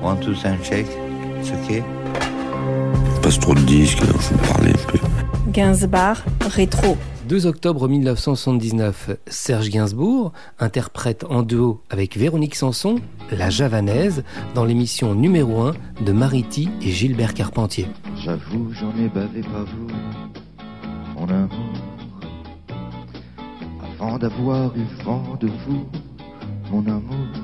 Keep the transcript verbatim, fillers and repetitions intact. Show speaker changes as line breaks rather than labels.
One, two, sound check. C'est ok.
Passe trop de disques, alors je vais parler un peu.
Gainsbourg, rétro.
deux octobre mille neuf cent soixante-dix-neuf, Serge Gainsbourg interprète en duo avec Véronique Sanson La Javanaise dans l'émission numéro un de Mariti et Gilbert Carpentier.
J'avoue, j'en ai bavé pas vous, mon amour, avant d'avoir eu vent de vous, mon amour.